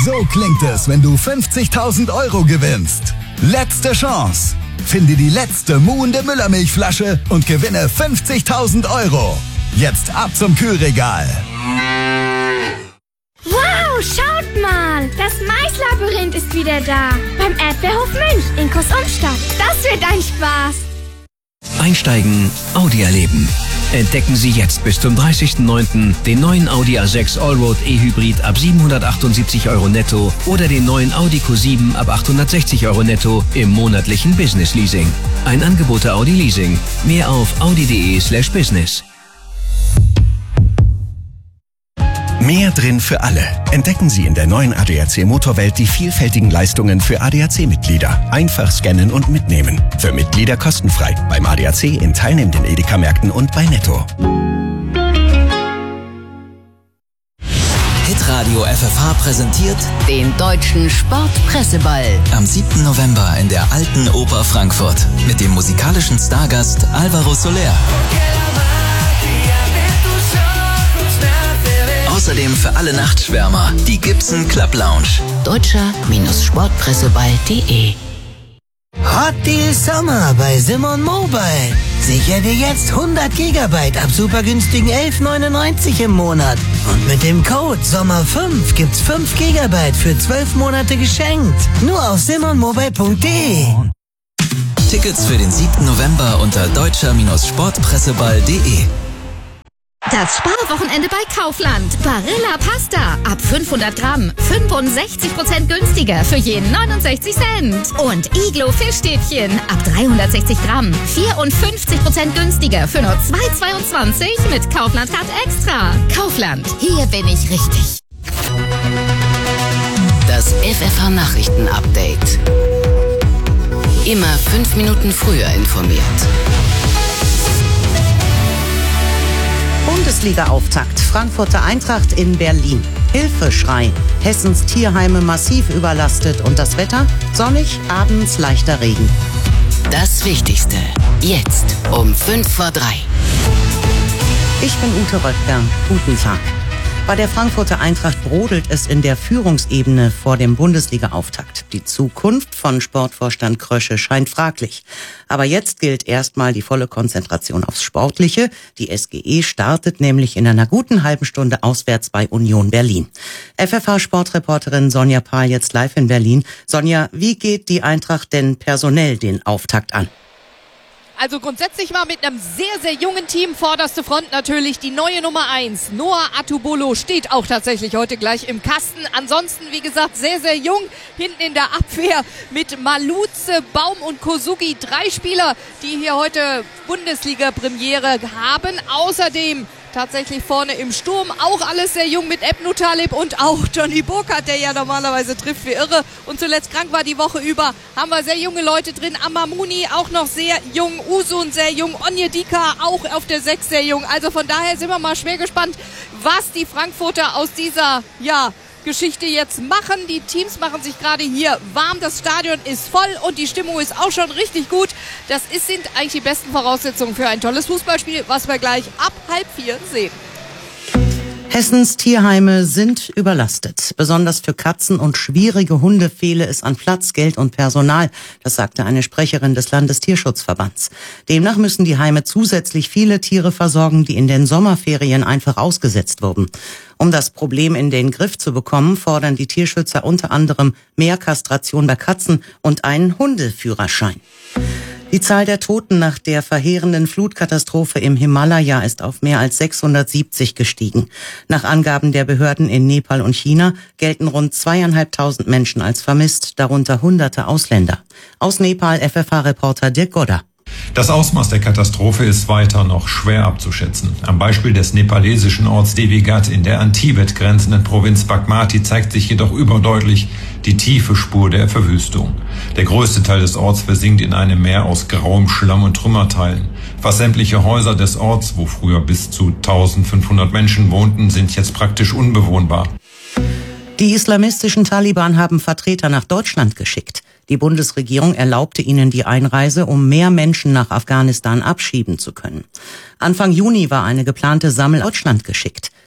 So klingt es, wenn du 50.000 Euro gewinnst. Letzte Chance. Finde die letzte muhende Müllermilchflasche und gewinne 50.000 Euro. Jetzt ab zum Kühlregal. Wow, schaut mal! Das Maislabyrinth ist wieder da. Beim Erdbeerhof Münch in Großumstadt. Das wird ein Spaß. Einsteigen, Audi erleben. Entdecken Sie jetzt bis zum 30.09. den neuen Audi A6 Allroad E-Hybrid ab 778 Euro netto oder den neuen Audi Q7 ab 860 Euro netto im monatlichen Business Leasing. Ein Angebot der Audi Leasing. Mehr auf audi.de/business. Mehr drin für alle. Entdecken Sie in der neuen ADAC Motorwelt die vielfältigen Leistungen für ADAC-Mitglieder. Einfach scannen und mitnehmen. Für Mitglieder kostenfrei. Beim ADAC in teilnehmenden Edeka-Märkten und bei Netto. Hitradio FFH präsentiert den Deutschen Sportpresseball. Am 7. November in der Alten Oper Frankfurt. Mit dem musikalischen Stargast Alvaro Soler. Außerdem für alle Nachtschwärmer die Gibson Club Lounge. Deutscher-Sportpresseball.de. Hot Deal Sommer bei Simon Mobile. Sicher dir jetzt 100 GB ab super günstigen 11,99 im Monat. Und mit dem Code SOMMER5 gibt's 5 GB für 12 Monate geschenkt. Nur auf simonmobile.de. Tickets für den 7. November unter deutscher-sportpresseball.de. Das Sparwochenende bei Kaufland. Barilla Pasta. Ab 500 Gramm. 65% günstiger für jeden 69 Cent. Und Iglo Fischstäbchen. Ab 360 Gramm. 54% günstiger für nur 2,22 mit Kaufland Card Extra. Kaufland. Hier bin ich richtig. Das FFH Nachrichten Update. Immer 5 Minuten früher informiert. Bundesliga-Auftakt. Frankfurter Eintracht in Berlin. Hilfeschrei. Hessens Tierheime massiv überlastet und das Wetter? Sonnig, abends leichter Regen. Das Wichtigste. Jetzt um 2:55. Ich bin Ute Röttger. Guten Tag. Bei der Frankfurter Eintracht brodelt es in der Führungsebene vor dem Bundesliga-Auftakt. Die Zukunft von Sportvorstand Krösche scheint fraglich. Aber jetzt gilt erstmal die volle Konzentration aufs Sportliche. Die SGE startet nämlich in einer guten halben Stunde auswärts bei Union Berlin. FFH-Sportreporterin Sonja Pahl jetzt live in Berlin. Sonja, wie geht die Eintracht denn personell den Auftakt an? Also grundsätzlich mal mit einem sehr, sehr jungen Team. Vorderste Front natürlich die neue Nummer 1. Noah Atubolo steht auch tatsächlich heute gleich im Kasten. Ansonsten, wie gesagt, sehr, sehr jung. Hinten in der Abwehr mit Maluze, Baum und Kosugi. 3 Spieler, die hier heute Bundesliga-Premiere haben. Außerdem tatsächlich vorne im Sturm auch alles sehr jung mit Ebnu Talib und auch Johnny Burkhardt, der ja normalerweise trifft wie irre und zuletzt krank war die Woche über. Haben wir sehr junge Leute drin. Amamuni auch noch sehr jung, Usun sehr jung, Onyedika auch auf der 6 sehr jung. Also von daher sind wir mal schwer gespannt, was die Frankfurter aus dieser, Geschichte jetzt machen. Die Teams machen sich gerade hier warm. Das Stadion ist voll und die Stimmung ist auch schon richtig gut. Das sind eigentlich die besten Voraussetzungen für ein tolles Fußballspiel, was wir gleich ab 3:30 sehen. Hessens Tierheime sind überlastet. Besonders für Katzen und schwierige Hunde fehle es an Platz, Geld und Personal. Das sagte eine Sprecherin des Landestierschutzverbands. Demnach müssen die Heime zusätzlich viele Tiere versorgen, die in den Sommerferien einfach ausgesetzt wurden. Um das Problem in den Griff zu bekommen, fordern die Tierschützer unter anderem mehr Kastration bei Katzen und einen Hundeführerschein. Die Zahl der Toten nach der verheerenden Flutkatastrophe im Himalaya ist auf mehr als 670 gestiegen. Nach Angaben der Behörden in Nepal und China gelten rund 2.500 Menschen als vermisst, darunter Hunderte Ausländer. Aus Nepal FFH-Reporter Dirk Godder. Das Ausmaß der Katastrophe ist weiter noch schwer abzuschätzen. Am Beispiel des nepalesischen Orts Devigat in der an Tibet grenzenden Provinz Bagmati zeigt sich jedoch überdeutlich die tiefe Spur der Verwüstung. Der größte Teil des Orts versinkt in einem Meer aus grauem Schlamm und Trümmerteilen. Fast sämtliche Häuser des Orts, wo früher bis zu 1.500 Menschen wohnten, sind jetzt praktisch unbewohnbar. Die islamistischen Taliban haben Vertreter nach Deutschland geschickt. Die Bundesregierung erlaubte ihnen die Einreise, um mehr Menschen nach Afghanistan abschieben zu können. Anfang Juni war eine geplante Sammel Deutschland geschickt.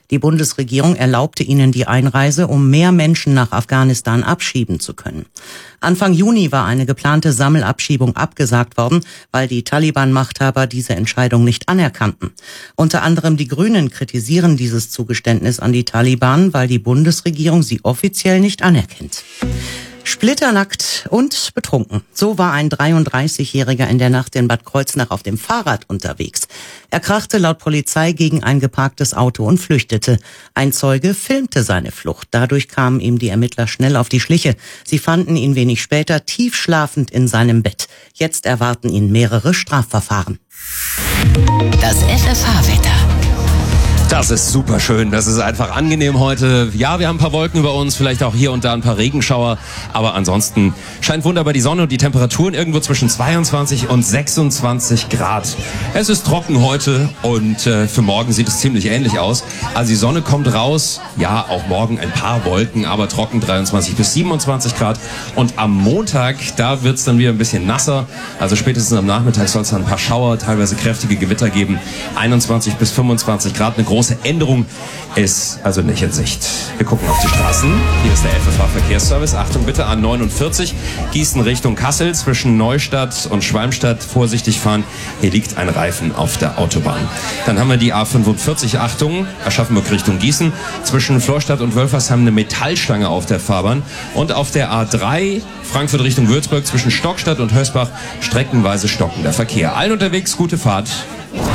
Die Bundesregierung erlaubte ihnen die Einreise, um mehr Menschen nach Afghanistan abschieben zu können. Anfang Juni war eine geplante Sammelabschiebung abgesagt worden, weil die Taliban-Machthaber diese Entscheidung nicht anerkannten. Unter anderem die Grünen kritisieren dieses Zugeständnis an die Taliban, weil die Bundesregierung sie offiziell nicht anerkennt. Splitternackt und betrunken. So war ein 33-Jähriger in der Nacht in Bad Kreuznach auf dem Fahrrad unterwegs. Er krachte laut Polizei gegen ein geparktes Auto und flüchtete. Ein Zeuge filmte seine Flucht. Dadurch kamen ihm die Ermittler schnell auf die Schliche. Sie fanden ihn wenig später tief schlafend in seinem Bett. Jetzt erwarten ihn mehrere Strafverfahren. Das FSH-Wetter. Das ist super schön, das ist einfach angenehm heute. Ja, wir haben ein paar Wolken über uns, vielleicht auch hier und da ein paar Regenschauer, aber ansonsten scheint wunderbar die Sonne und die Temperaturen irgendwo zwischen 22 und 26 Grad. Es ist trocken heute und für morgen sieht es ziemlich ähnlich aus. Also die Sonne kommt raus, ja, auch morgen ein paar Wolken, aber trocken 23 bis 27 Grad. Und am Montag, da wird es dann wieder ein bisschen nasser, also spätestens am Nachmittag soll es dann ein paar Schauer, teilweise kräftige Gewitter geben. 21 bis 25 Grad, eine große Änderung ist also nicht in Sicht. Wir gucken auf die Straßen. Hier ist der FFH-Verkehrsservice. Achtung bitte, A49, Gießen Richtung Kassel, zwischen Neustadt und Schwalmstadt. Vorsichtig fahren, hier liegt ein Reifen auf der Autobahn. Dann haben wir die A45, Achtung, Aschaffenburg Richtung Gießen, zwischen Florstadt und Wölfersheim eine Metallstange auf der Fahrbahn. Und auf der A3, Frankfurt Richtung Würzburg, zwischen Stockstadt und Hösbach, streckenweise stockender Verkehr. Allen unterwegs, gute Fahrt.